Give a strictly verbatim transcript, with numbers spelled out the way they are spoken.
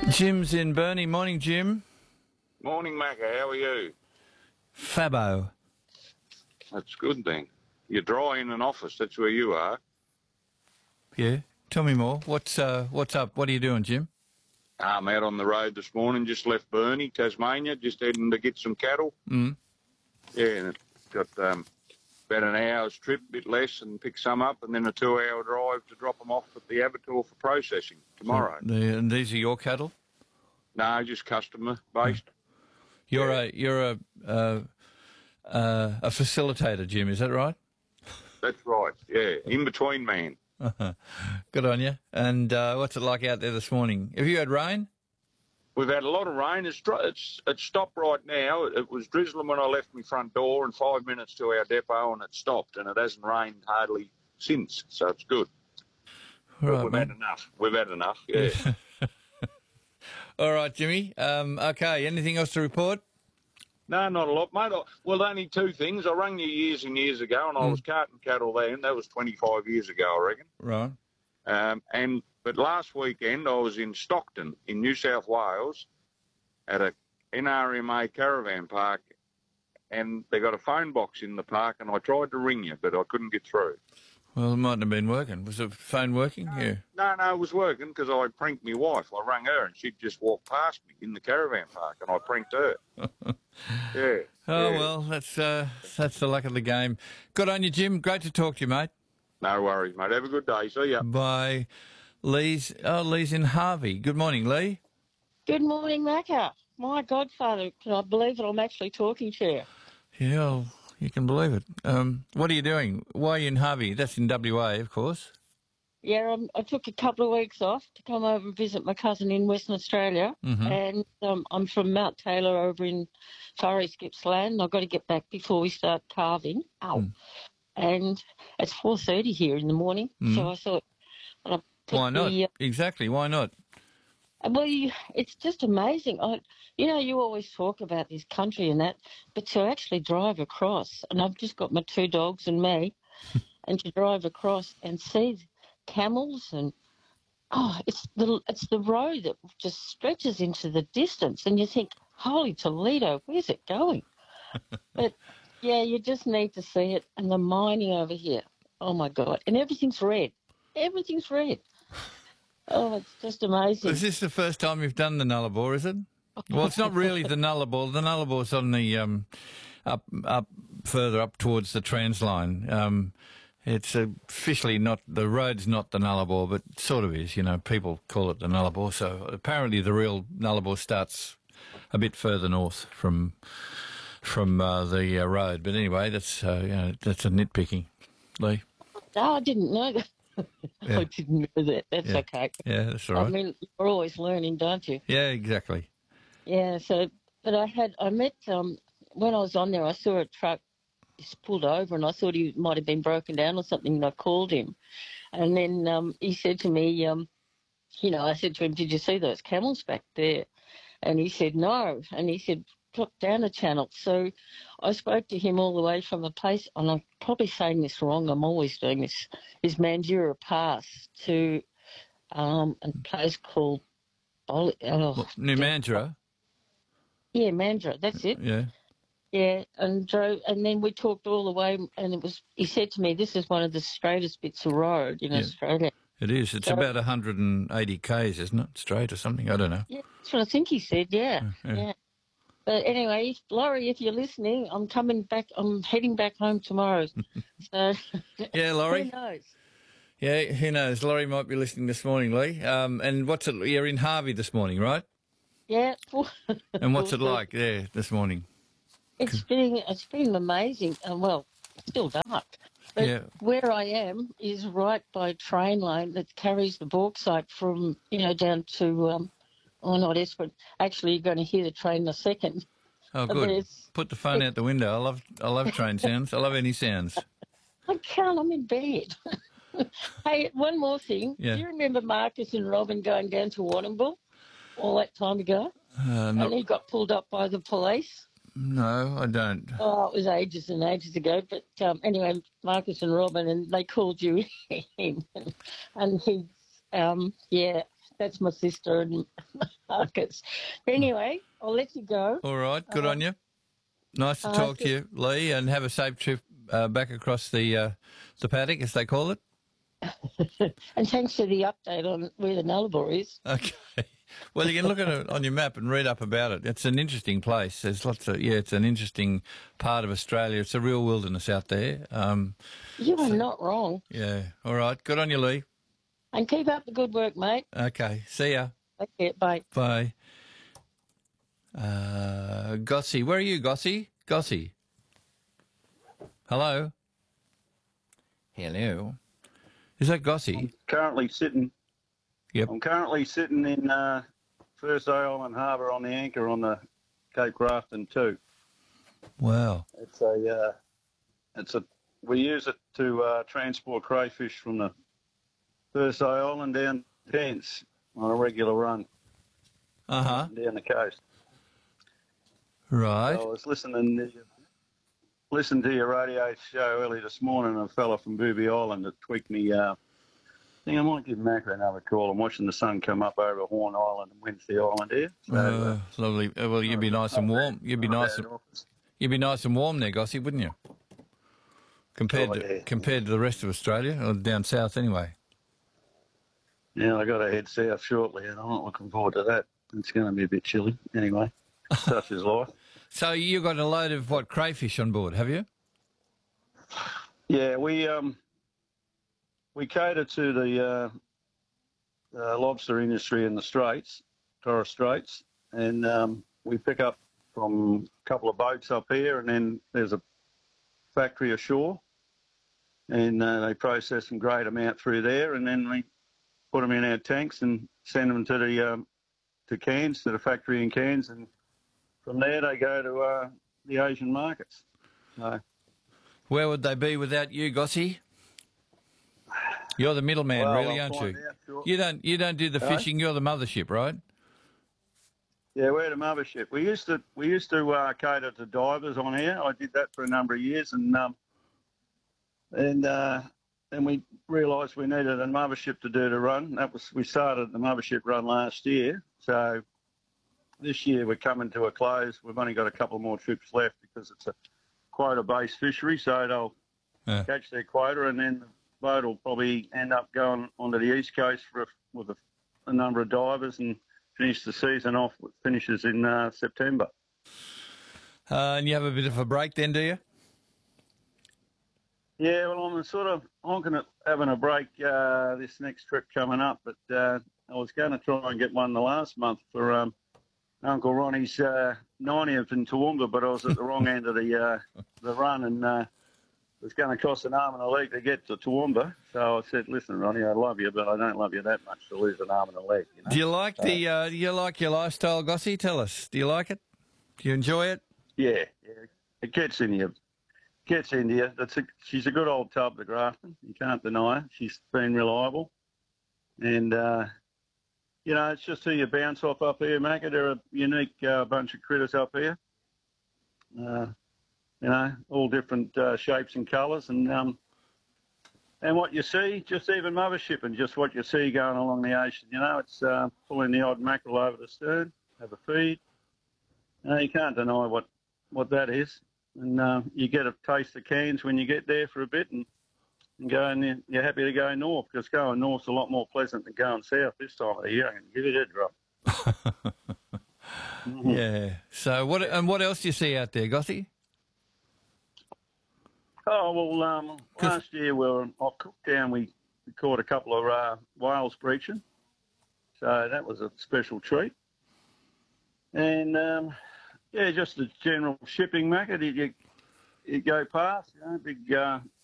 Jim's in Burnie. Morning, Jim. Morning, Macca. How are you? Fabo. That's good then. You're dry in an office. That's where you are. Yeah. Tell me more. What's uh, what's up? What are you doing, Jim? I'm out on the road this morning. Just left Burnie, Tasmania. Just heading to get some cattle. Mm. Yeah, and it got um, about an hour's trip, a bit less, and pick some up, and then a two-hour drive to drop them off at the abattoir for processing tomorrow. So the, and these are your cattle? No, just customer-based. You're Yeah. a you're a uh, uh, a facilitator, Jim. Is that right? That's right, yeah. In-between man. Good on you. And uh, what's it like out there this morning? Have you had rain? We've had a lot of rain. It's, dry- it's, it's stopped right now. It was drizzling when I left my front door, and five minutes to our depot, and it stopped, and it hasn't rained hardly since, so it's good. All But right, we've mate. had enough. We've had enough, yeah. All right, Jimmy. Um, okay. Anything else to report? No, not a lot, mate. I- Well, only two things. I rang you years and years ago, and I was carting cattle then. That was twenty-five years ago, I reckon. Right. Um, and But last weekend, I was in Stockton in New South Wales at a N R M A caravan park, and they got a phone box in the park, and I tried to ring you, but I couldn't get through. Well, it mightn't have been working. Was the phone working? Yeah. No, no, it was working because I pranked my wife. I rang her, and she'd just walked past me in the caravan park, and I pranked her. Yeah. Oh, yeah. well, that's uh, that's the luck of the game. Good on you, Jim. Great to talk to you, mate. No worries, mate. Have a good day. See ya. Bye. Lee's, oh, Lee's in Harvey. Good morning, Lee. Good morning, Macca. My godfather, can I believe that I'm actually talking to you? Yeah, well, you can believe it. Um, what are you doing? Why are you in Harvey? That's in W A, of course. Yeah, um, I took a couple of weeks off to come over and visit my cousin in Western Australia, Mhm. and um, I'm from Mount Taylor over in Surrey, Gippsland. I've got to get back before we start carving. Ow. Mm. And it's four thirty here in the morning, so Mm. I thought, and I took Why not? The, uh, Exactly, why not? well, you, it's just amazing. I, you know, you always talk about this country and that, but to actually drive across, and I've just got my two dogs and me, and to drive across and see camels and oh, it's the it's the road that just stretches into the distance, and you think, holy Toledo, where's it going? But yeah, you just need to see it, and the mining over here. Oh my God, and everything's red. Everything's red. Oh, it's just amazing. Is this the first time you've done the Nullarbor, is it? Well, it's not really the Nullarbor. The Nullabor's on the um, up up further up towards the Transline. Um, it's officially not, the road's not the Nullarbor, but it sort of is. You know, people call it the Nullarbor. So apparently the real Nullarbor starts a bit further north from from uh, the uh, road. But anyway, that's uh, you know, that's a nitpicking, Lee. No, I didn't know that. Yeah. I didn't know that. That's Yeah. okay. Yeah, that's all I right. mean, you're always learning, don't you? Yeah, exactly. Yeah. So, but I had I met um when I was on there, I saw a truck just pulled over, and I thought he might have been broken down or something. And I called him, and then um he said to me, um, you know, I said to him, "Did you see those camels back there?" And he said, "No." And he said, "Drop down a channel." So I spoke to him all the way from a place, and I'm probably saying this wrong. I'm always doing this. Is Mandurah Pass to um a place called Bol- oh, Well, New Mandurah. yeah, Mandurah. That's it. Yeah. Yeah, and drove, and then we talked all the way, and it was. He said to me, "This is one of the straightest bits of road in Yeah. Australia." It is. It's So- about one hundred eighty k's, isn't it? Straight or something? I don't know. Yeah, that's what I think he said. Yeah, Yeah. yeah. But anyway, if- Laurie, if you're listening, I'm coming back. I'm heading back home tomorrow. So Yeah, who Laurie. knows? Yeah, who knows? Laurie might be listening this morning, Lee. Um, and what's it? You're in Harvey this morning, right? Yeah. And what's it Well, like there this morning? It's been it's been amazing. Uh, well, it's still dark. But Yeah. where I am is right by a train line that carries the bauxite from, you know, down to, um, oh, not Esperance. Actually, you're going to hear the train in a second. Oh, But good. it's- Put the phone out the window. I love, I love train sounds. I love any sounds. I can't, I'm in bed. Hey, one more thing. Yeah. Do you remember Marcus and Robin going down to Warrnambool all that time ago? Uh, not, And he got pulled up by the police? no, I don't. Oh, it was ages and ages ago. But um, anyway, Marcus and Robin, and they called you in. And he, um, yeah, That's my sister and Marcus. Anyway, I'll let you go. All right, good Uh, on you. Nice to uh, talk to you, Lee, and have a safe trip uh, back across the uh, the paddock, as they call it. And thanks for the update on where the Nullarbor is. Okay. Well, you can look at it on your map and read up about it. It's an interesting place. There's lots of, yeah, it's an interesting part of Australia. It's a real wilderness out there. Um, You are so- not wrong. yeah. All right. Good on you, Lee. And keep up the good work, mate. Okay. See ya. Take care. Bye. Bye. Uh, Gossie. Where are you, Gossie? Gossie. Hello. Hello. Is that Gossie? Currently sitting. Yep. I'm currently sitting in uh, Thursday Island Harbour on the anchor on the Cape Grafton two. Wow. It's a, uh, it's a. We use it to uh, transport crayfish from the Thursday Island down Pence on a regular run Uh-huh. down the coast. Right. So I was listening to, listened to your radio show early this morning. A fella from Booby Island that tweaked me. Uh, I think I might give Macca another call. I'm watching the sun come up over Horn Island and Wednesday Island here. So, Uh, lovely. Uh, Well, you'd be nice and warm. You'd be not nice. bad And, office. you'd be nice and warm there, Gossie, wouldn't you? Compared Oh, to yeah. compared to the rest of Australia, or down south anyway. Yeah, I got to head south shortly, and I'm not looking forward to that. It's going to be a bit chilly. Anyway, such is life. So you got a load of what crayfish on board, have you? Yeah, we um we cater to the uh, uh, lobster industry in the Straits, Torres Straits, and um, we pick up from a couple of boats up here, and then there's a factory ashore, and uh, they process some great amount through there, and then we put them in our tanks and send them to the um, to Cairns, to the factory in Cairns, and from there they go to uh, the Asian markets. So, Where would they be without you, Gossie? You're the middleman, well, really, I'll aren't find you? out shortly. You don't you don't do the Hello? fishing. You're the mothership, right? Yeah, we're the mothership. We used to we used to uh, cater to divers on here. I did that for a number of years, and um, and uh, then we realised we needed a mothership to do the run. That was we started the mothership run last year. So this year we're coming to a close. We've only got a couple more trips left because it's a quota-based fishery. So they'll Yeah. catch their quota, and then the boat will probably end up going onto the east coast for a, with a, a number of divers and finish the season off. It finishes in uh, September. Uh, and you have a bit of a break then, do you? Yeah, well, I'm sort of honking at having a break uh, this next trip coming up, but uh, I was going to try and get one the last month for um, Uncle Ronnie's uh, ninetieth in Toowoomba, but I was at the wrong end of the uh, the run, and uh, it was going to cost an arm and a leg to get to Toowoomba. So I said, "Listen, Ronnie, I love you, but I don't love you that much to lose an arm and a leg." You know? Do you like the uh, do you like your lifestyle, Gossie? Tell us. Do you like it? Do you enjoy it? Yeah, yeah, it gets in you. Gets into you. That's a, she's a good old tub, the Grafton. You can't deny her. She's been reliable. And, uh, you know, it's just who you bounce off up here, Macca. They're a unique uh, bunch of critters up here. Uh, you know, all different uh, shapes and colours. And um, and what you see, just even mothership and just what you see going along the ocean. You know, it's uh, pulling the odd mackerel over the stern, have a feed. Uh, you can't deny what, what that is. And uh, you get a taste of Cairns when you get there for a bit, and, and go and you're, you're happy to go north, because going north's a lot more pleasant than going south this time of the year. I can give you that drop. Mm-hmm. Yeah. So what and what else do you see out there, Gossie? Oh, well, um, last year we were off Cooktown. We, we caught a couple of uh, whales breaching, so that was a special treat. And um, yeah, just the general shipping market. You, you go past, you know, big uh,